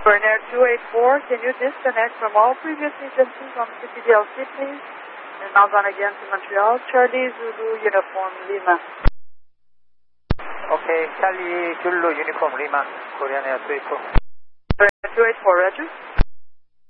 Bernier 284, can you disconnect from all previous agencies on CPDLC, please? And now on again to Montreal, Charlie Zulu Uniform Lima. Okay, Charlie Zulu Uniform Lima, Korean Air 284. Bernier 284, Roger.